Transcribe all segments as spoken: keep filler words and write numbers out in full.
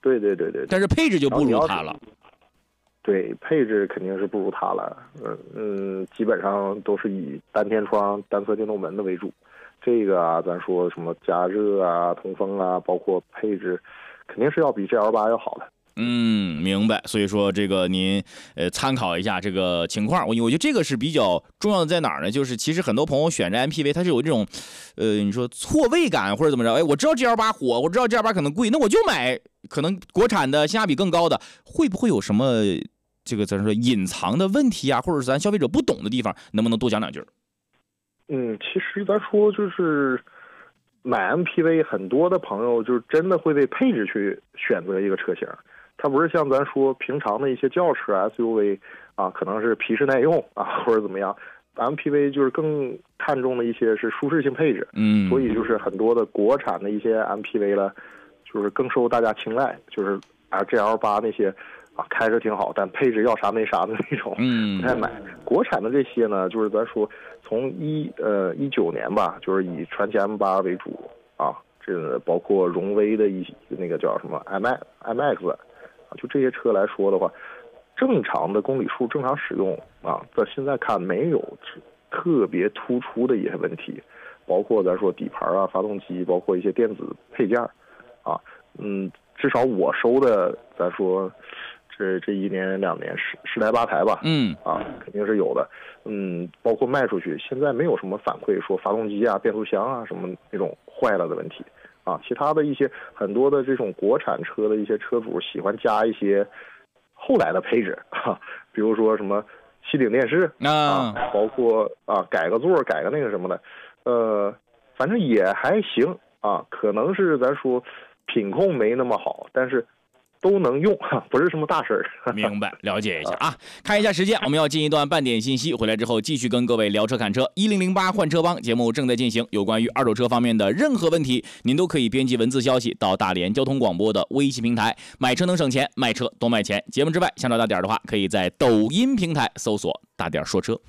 对对对对。 但是配置就不如它了。 对，配置肯定是不如它了。嗯嗯，基本上都是以单天窗、单侧电动门的为主。这个啊，咱说什么加热啊、通风啊，包括配置，肯定是要比 G L 八要好的。 嗯，明白。所以说这个您呃参考一下这个情况。我我觉得这个是比较重要的在哪儿呢？就是其实很多朋友选这 M P V， 它是有这种呃你说错位感或者怎么着？哎，我知道 G L 八火，我知道 G L 八可能贵，那我就买可能国产的性价比更高的，会不会有什么这个咱说隐藏的问题啊，或者是咱消费者不懂的地方，能不能多讲两句？ 嗯，其实咱说就是买 M P V， 很多的朋友就是真的会为配置去选择一个车型，它不是像咱说平常的一些轿车 S U V 啊，可能是皮实耐用啊，或者怎么样。M P V 就是更看重的一些是舒适性配置， 嗯， 所以就是很多的国产的一些 M P V 了，就是更受大家青睐，就是啊 G L 八那些。啊，开着挺好，但配置要啥没啥的那种， 嗯， 不太买。国产的这些呢，就是咱说从一呃一九年吧，就是以传奇 M 八为主啊，这个包括荣威的一那个叫什么 M X M X 啊，就这些车来说的话，正常的公里数正常使用啊，到现在看没有特别突出的一些问题，包括咱说底盘啊、发动机，包括一些电子配件啊，嗯，至少我收的咱说。这这一年两年十十台八台吧， 嗯啊，肯定是有的，嗯，包括卖出去，现在没有什么反馈说发动机啊、变速箱啊什么那种坏了的问题，啊，其他的一些很多的这种国产车的一些车主喜欢加一些后来的配置，啊，比如说什么吸顶电视啊，包括啊改个座、改个那个什么的，呃，反正也还行啊，可能是咱说品控没那么好，但是。都能用，不是什么大事儿。 明白，了解一下啊。看一下时间，我们要进一段半点信息，回来之后继续跟各位聊车看车。一零零八换车帮节目正在进行，有关于二手车方面的任何问题，您都可以编辑文字消息到大连交通广播的微信平台。买车能省钱，卖车多卖钱。节目之外，想找大点的话，可以在抖音平台搜索“大点说车”。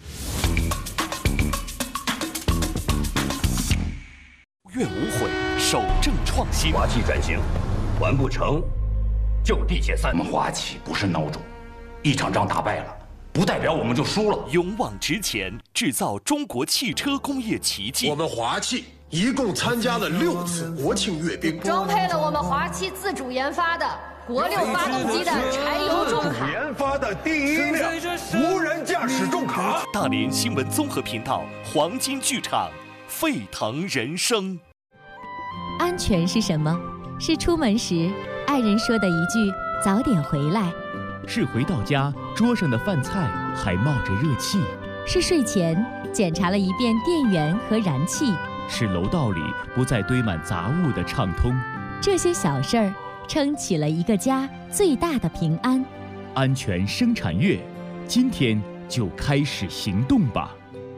愿无悔，守正创新。 华汽转型，完不成。就地解散。 我们华企不是孬种，一场仗打败了，不代表我们就输了。 勇往直前，制造中国汽车工业奇迹。 我们华汽一共参加了六次国庆阅兵， 装配了我们华汽自主研发的国六发动机的柴油重卡， 研发的第一辆无人驾驶重卡。 大连新闻综合频道黄金剧场，沸腾人生。 安全是什么？是出门时爱人说的一句“早点回来”， 是回到家桌上的饭菜还冒着热气， 是睡前检查了一遍电源和燃气， 是楼道里不再堆满杂物的畅通。 这些小事儿撑起了一个家最大的平安。 安全生产月，今天就开始行动吧。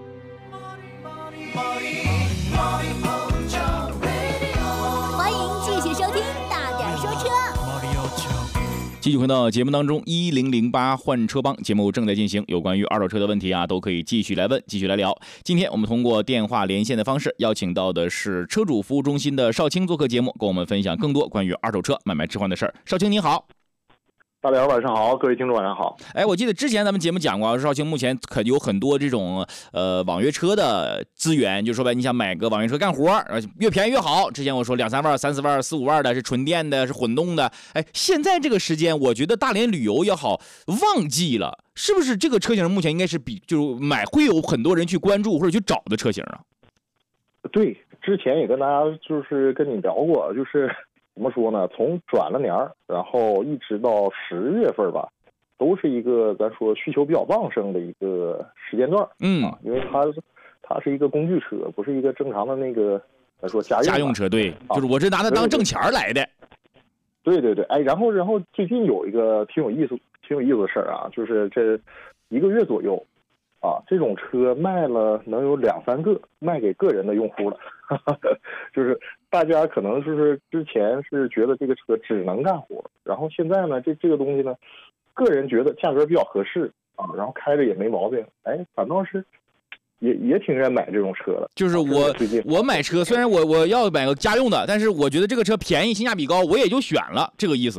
继续回到节目当中，一零零八换车帮节目正在进行，有关于二手车的问题啊，都可以继续来问，继续来聊。今天我们通过电话连线的方式，邀请到的是车主服务中心的邵青做客节目，跟我们分享更多关于二手车买卖置换的事儿。邵青你好。 大家晚上好，各位听众晚上好。 哎，我记得之前咱们节目讲过，邵青目前可有很多这种呃网约车的资源，就说白，你想买个网约车干活，越便宜越好。之前我说两三万、三四万、四五万的是纯电的，是混动的。哎，现在这个时间，我觉得大连旅游也好，旺季了，是不是这个车型目前应该是比就买会有很多人去关注或者去找的车型啊？ 对，之前也跟大家就是跟你聊过，就是。怎么说呢？从转了年儿，然后一直到十月份吧，都是一个咱说需求比较旺盛的一个时间段。 嗯， 啊，因为它它是一个工具车，不是一个正常的那个咱说家用家用车。对，啊、就是我这拿它当挣钱来的。 对对对，哎，然后然后最近有一个挺有意思、挺有意思的事儿啊，就是这一个月左右，啊，这种车卖了能有两三个，卖给个人的用户了。就是大家可能就是之前是觉得这个车只能干活，然后现在呢，这这个东西呢，个人觉得价格比较合适啊，然后开着也没毛病，哎，反倒是也也挺愿意买这种车了。 就是我我买车，虽然我我要买个家用的，但是我觉得这个车便宜，性价比高，我也就选了，这个意思。